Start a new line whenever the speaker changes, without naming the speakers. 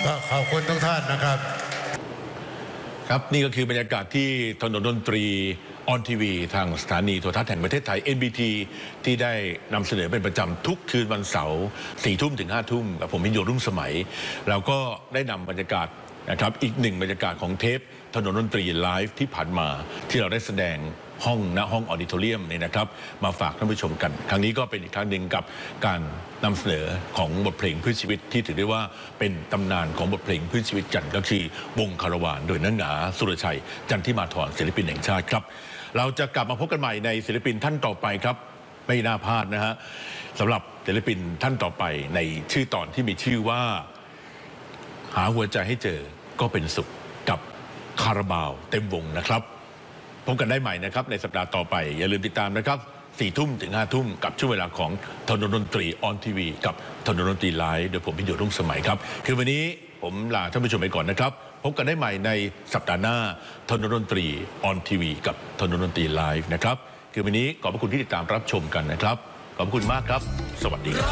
ขอบคุณทุกท่านนะครับ
ครับนี่ก็คือบรรยากาศที่ถนนดนตรีออนทีวีทางสถานีโทรทัศน์แห่งประเทศไทย NBT ที่ได้นำเสนอเป็นประจำทุกคืนวันเสาร์4 ทุ่มถึง5 ทุ่มกับผมพิญโยรุ่งสมัยเราก็ได้นำบรรยากาศนะครับอีกหนึ่งบรรยากาศของเทปถนนดนตรีไลฟ์ที่ผ่านมาที่เราได้แสดงห้องออดิโทเรียมเนี่ยนะครับมาฝากท่านผู้ชมกันครั้งนี้ก็เป็นอีกครั้งหนึ่งกับการนำเสนอของบทเพลงเพื่อชีวิตที่ถือได้ว่าเป็นตำนานของบทเพลงเพื่อชีวิตกันก็คือวงคาราวานโดยนักหนาสุรชัยจันทิมาธรศิลปินแห่งชาติครับเราจะกลับมาพบกันใหม่ในศิลปินท่านต่อไปครับไม่น่าพลาดนะฮะสำหรับศิลปินท่านต่อไปในชื่อตอนที่มีชื่อว่าหาหัวใจให้เจอก็เป็นสุขกับคาราบาวเต็มวงนะครับพบกันได้ใหม่นะครับในสัปดาห์ต่อไปอย่าลืมติดตามนะครับ4 ทุ่มถึง5 ทุ่มกับช่วงเวลาของถนนดนตรีออนทีวีกับถนนดนตรีไลฟ์โดยผมพิญโยรุ่งสมัยครับคือวันนี้ผมลาท่านผู้ชมไปก่อนนะครับพบกันได้ใหม่ในสัปดาห์หน้าถนนดนตรีออนทีวีกับถนนดนตรีไลฟ์นะครับคือวันนี้ขอบพระคุณที่ติดตามรับชมกันนะครับขอบคุณมากครับสวัสดีครับ